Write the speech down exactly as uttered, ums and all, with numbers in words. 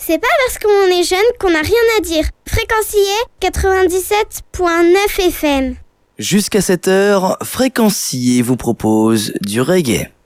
C'est pas parce qu'on est jeune qu'on n'a rien à dire. Fréquencier quatre-vingt-dix-sept point neuf F M. Jusqu'à cette heure, Fréquencier vous propose du reggae.